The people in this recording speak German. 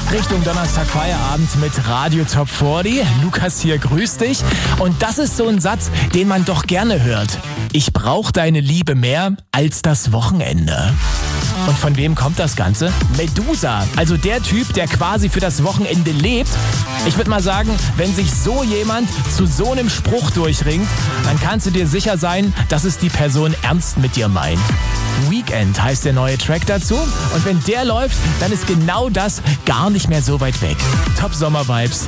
Richtung Donnerstag Feierabend mit Radio Top 40. Lukas hier, grüß dich. Und das ist so ein Satz, den man doch gerne hört. Ich brauche deine Liebe mehr als das Wochenende. Und von wem kommt das Ganze? Medusa, also der Typ, der quasi für das Wochenende lebt. Ich würde mal sagen, wenn sich so jemand zu so einem Spruch durchringt, dann kannst du dir sicher sein, dass es die Person ernst mit dir meint. Weekend heißt der neue Track dazu. Und wenn der läuft, dann ist genau das gar nicht mehr so weit weg. Top Sommer-Vibes.